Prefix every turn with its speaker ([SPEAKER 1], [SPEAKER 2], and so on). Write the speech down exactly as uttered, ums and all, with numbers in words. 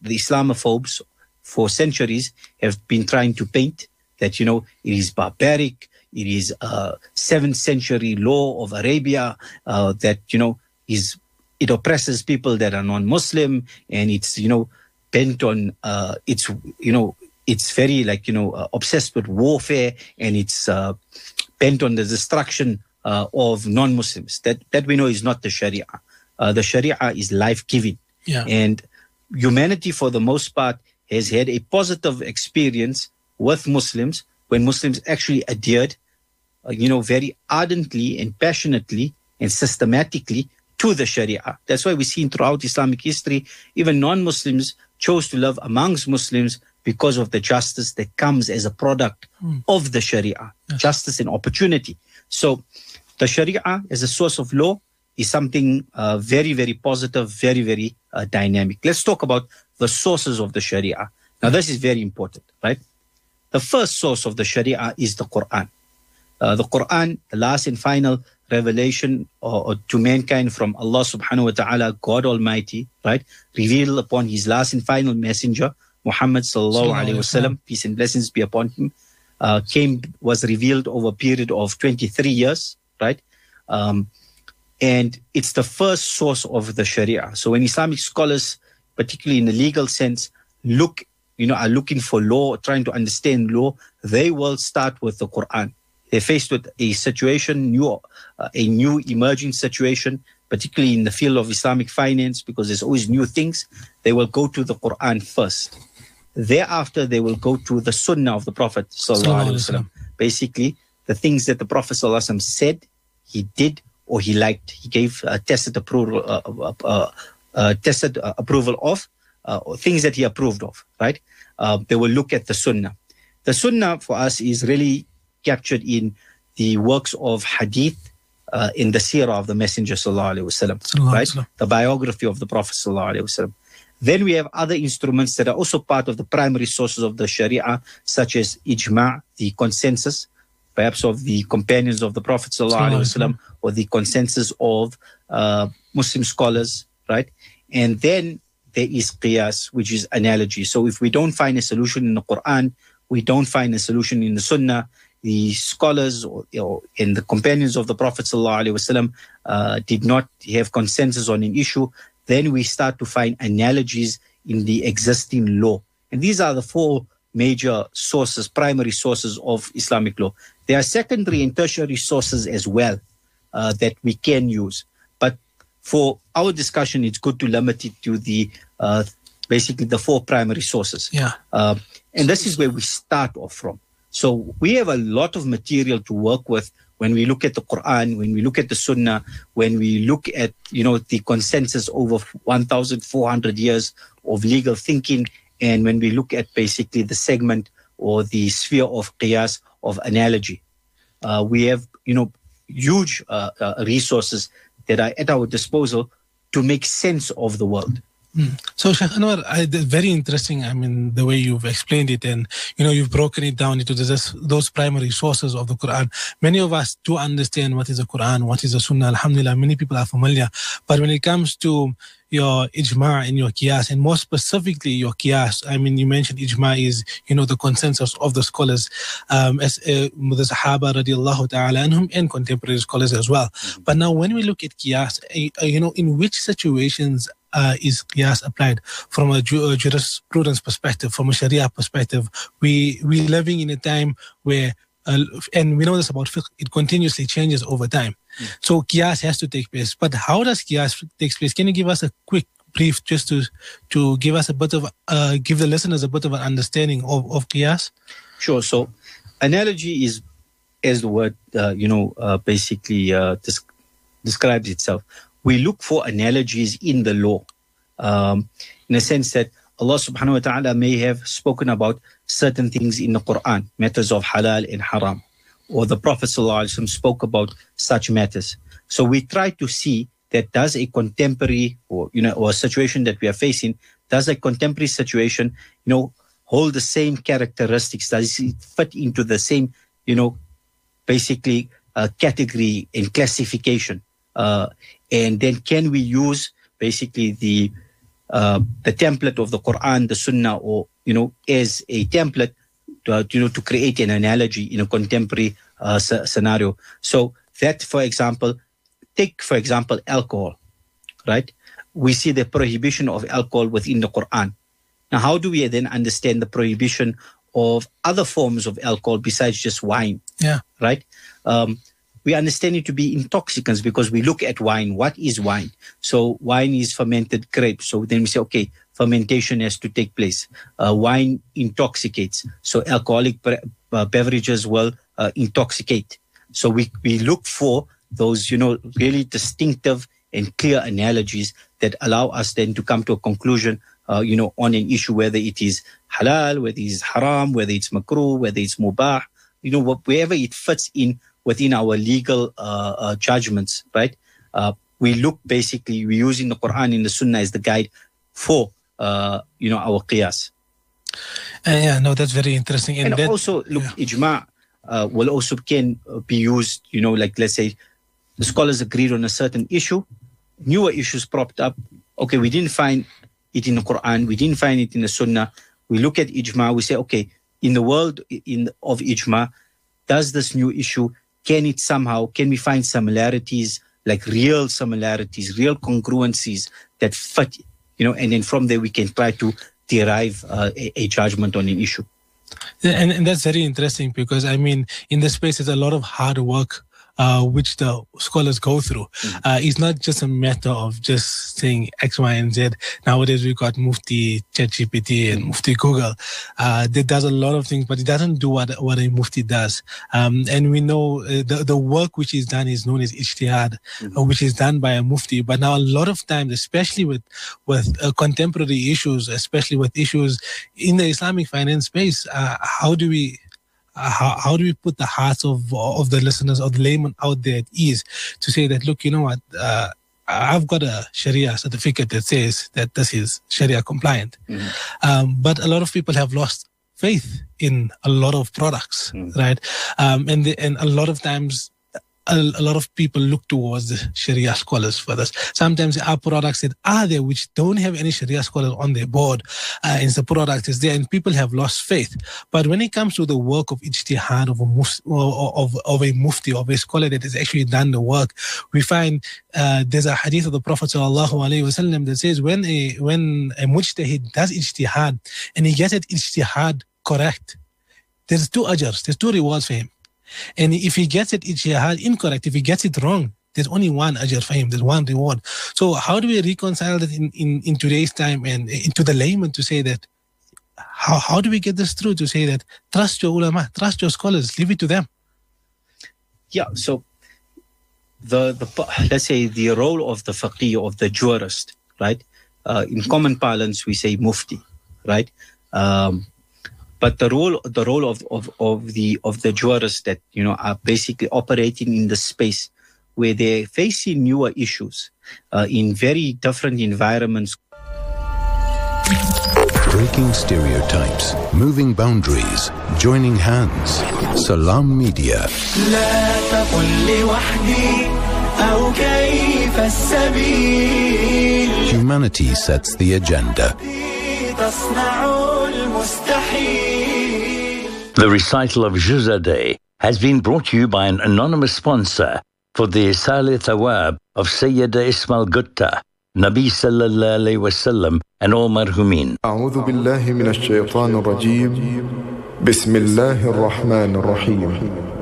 [SPEAKER 1] the Islamophobes for centuries have been trying to paint that, you know, it is barbaric, it is a seventh century law of Arabia, uh, that, you know, is it oppresses people that are non-Muslim, and it's, you know, bent on, uh, it's, you know, it's very like, you know, uh, obsessed with warfare, and it's uh, bent on the destruction uh, of non-Muslims. That that we know is not the Sharia. Uh, the Sharia is life-giving.
[SPEAKER 2] Yeah.
[SPEAKER 1] And humanity, for the most part, has had a positive experience with Muslims when Muslims actually adhered, uh, you know, very ardently and passionately and systematically to the Sharia. That's why we see throughout Islamic history, even non-Muslims chose to live amongst Muslims because of the justice that comes as a product mm. of the Sharia, yes. Justice and opportunity. So the Sharia as a source of law is something uh, very, very positive, very, very uh, dynamic. Let's talk about the sources of the Sharia. Now, this is very important, right? The first source of the Sharia is the Quran. Uh, the Quran, the last and final revelation or, or to mankind from Allah subhanahu wa ta'ala, God Almighty, right? Revealed upon his last and final messenger, Muhammad sallallahu alayhi wasallam, peace and blessings be upon him, uh, came, was revealed over a period of twenty-three years, right? Um, and it's the first source of the Sharia. So when Islamic scholars, particularly in the legal sense, look, you know, are looking for law, trying to understand law, they will start with the Quran. They're faced with a situation, new, uh, a new emerging situation, particularly in the field of Islamic finance, because there's always new things. They will go to the Quran first. Thereafter, they will go to the Sunnah of the Prophet sallallahu alaihi wasallam. Basically, the things that the Prophet sallallahu alaihi wasallam said, he did, or he liked. He gave uh, tested approval, uh, uh, uh, uh, tested uh, approval of, uh, or things that he approved of. Right? Uh, they will look at the Sunnah. The Sunnah for us is really captured in the works of Hadith, uh, in the Seerah of the Messenger sallallahu alaihi wasallam. Right? The biography of the Prophet sallallahu alaihi wasallam. Then we have other instruments that are also part of the primary sources of the Sharia, such as ijma', the consensus, perhaps of the companions of the Prophet ﷺ, or the consensus of uh, Muslim scholars, right? And then there is qiyas, which is analogy. So if we don't find a solution in the Quran, we don't find a solution in the Sunnah, the scholars or, or and the companions of the Prophet ﷺ uh, did not have consensus on an issue, then we start to find analogies in the existing law. And these are the four major sources, primary sources of Islamic law. There are secondary and tertiary sources as well uh, that we can use. But for our discussion, it's good to limit it to the uh, basically the four primary sources.
[SPEAKER 2] Yeah.
[SPEAKER 1] Uh, and this is where we start off from. So we have a lot of material to work with when we look at the Quran, when we look at the Sunnah, when we look at, you know, the consensus over one thousand four hundred years of legal thinking, and when we look at basically the segment or the sphere of qiyas, of analogy. Uh, we have, you know, huge uh, uh, resources that are at our disposal to make sense of the world.
[SPEAKER 2] Mm. So, Sheikh Anwar, I, very interesting, I mean, the way you've explained it, and, you know, you've broken it down into this, those primary sources of the Quran. Many of us do understand what is the Quran, what is the Sunnah, alhamdulillah, many people are familiar. But when it comes to your ijma' and your qiyas, and more specifically your qiyas, I mean, you mentioned ijma' is, you know, the consensus of the scholars, um, as uh, the Sahaba radiallahu ta'ala anhum, and contemporary scholars as well. Mm-hmm. But now when we look at qiyas, uh, you know, in which situations Uh, is qiyas applied from a, ju- a jurisprudence perspective, from a Sharia perspective? We we living in a time where, uh, and we know this about fiqh, it continuously changes over time. Mm. So qiyas has to take place. But how does qiyas take place? Can you give us a quick brief just to to give us a bit of uh, give the listeners a bit of an understanding of of qiyas?
[SPEAKER 1] Sure. So analogy is, as the word uh, you know uh, basically uh, des- describes itself. We look for analogies in the law, um, in a sense that Allah subhanahu wa ta'ala may have spoken about certain things in the Quran, matters of halal and haram, or the Prophet sallallahu alaihi wasallam spoke about such matters. So we try to see that does a contemporary or, you know, or a situation that we are facing, does a contemporary situation, you know, hold the same characteristics? Does it fit into the same, you know, basically uh, category and classification? Uh, and then can we use basically the uh, the template of the Quran, the Sunnah, or, you know, as a template to, uh, you know, to create an analogy in a contemporary uh, s- scenario. So that, for example, take, for example, alcohol, right? We see the prohibition of alcohol within the Quran. Now, how do we then understand the prohibition of other forms of alcohol besides just wine?
[SPEAKER 2] Yeah.
[SPEAKER 1] Right? Um, we understand it to be intoxicants because we look at wine. What is wine? So wine is fermented grapes. So then we say, okay, fermentation has to take place. Uh, wine intoxicates. So alcoholic pre- uh, beverages will uh, intoxicate. So we, we look for those, you know, really distinctive and clear analogies that allow us then to come to a conclusion, uh, you know, on an issue, whether it is halal, whether it is haram, whether it's makruh, whether it's mubah, you know, wherever it fits in within our legal uh, uh, judgments, right? Uh, we look basically, we're using the Quran and the Sunnah as the guide for, uh, you know, our qiyas.
[SPEAKER 2] Uh, yeah, no, that's very interesting.
[SPEAKER 1] And,
[SPEAKER 2] and that,
[SPEAKER 1] also, look,
[SPEAKER 2] yeah.
[SPEAKER 1] ijma' uh, will also can be used, you know, like let's say the scholars agreed on a certain issue, newer issues propped up. Okay, we didn't find it in the Quran, we didn't find it in the Sunnah. We look at ijma', we say, okay, in the world in of ijma', does this new issue, can it somehow, can we find similarities, like real similarities, real congruencies that fit, you know, and then from there we can try to derive uh, a, a judgment on an issue.
[SPEAKER 2] And, and that's very interesting because, I mean, in this space, there's a lot of hard work uh, which the scholars go through. Mm-hmm. Uh, it's not just a matter of just saying X, Y, and Z. Nowadays, we've got Mufti, ChatGPT, and mm-hmm. Mufti Google. Uh, that does a lot of things, but it doesn't do what, what a Mufti does. Um, and we know uh, the, the work which is done is known as Ijtihad, mm-hmm. uh, which is done by a Mufti. But now a lot of times, especially with, with uh, contemporary issues, especially with issues in the Islamic finance space, uh, how do we Uh, how, how do we put the hearts of of the listeners, of the layman out there at ease to say that, look, you know what, uh, I've got a Sharia certificate that says that this is Sharia compliant. Mm-hmm. Um, but a lot of people have lost faith in a lot of products, mm-hmm. right? Um, and, the, and a lot of times, A, a lot of people look towards the Sharia scholars for this. Sometimes there are products that are there which don't have any Sharia scholars on their board, uh, and the product is there, and people have lost faith. But when it comes to the work of ijtihad of a mufti, of, of a mufti, of a scholar that has actually done the work, we find uh, there's a hadith of the Prophet sallallahu alaihi wasallam that says when a when a mujtahid does ijtihad and he gets it ijtihad correct, there's two ajrs, there's two rewards for him. And if he gets it ijtihad incorrect, if he gets it wrong, there's only one ajr for him, there's one reward. So how do we reconcile that in, in, in today's time and into the layman to say that, how, how do we get this through to say that trust your ulama, trust your scholars, leave it to them?
[SPEAKER 1] Yeah, so the, the let's say the role of the faqih, of the jurist, right? Uh, in common parlance, we say mufti, right? Um, But the role, the role of, of, of the of the jurists that, you know, are basically operating in the space where they're facing newer issues uh, in very different environments.
[SPEAKER 3] Breaking stereotypes, moving boundaries, joining hands. Salam Media. Humanity sets the agenda.
[SPEAKER 4] The recital of Juzadeh has been brought to you by an anonymous sponsor for the Isale Thawab of Sayyida Ismail Gutta, Nabi Sallallahu Alaihi Wasallam, and all marhumin.
[SPEAKER 5] أعوذ بالله من الشيطان الرجيم بسم الله الرحمن الرحيم